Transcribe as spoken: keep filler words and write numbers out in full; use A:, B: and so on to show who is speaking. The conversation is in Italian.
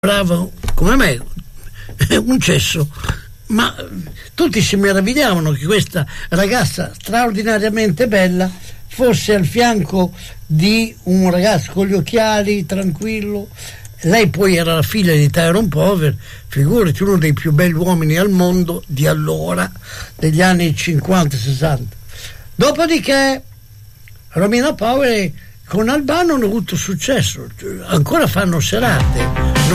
A: bravo come me, un cesso, ma tutti si meravigliavano che questa ragazza straordinariamente bella fosse al fianco di un ragazzo con gli occhiali, tranquillo. Lei poi era la figlia di Tyrone Power, figurati, uno dei più belli uomini al mondo di allora, degli anni cinquanta sessanta. Dopodiché Romina Power con Albano hanno avuto successo, ancora fanno serate.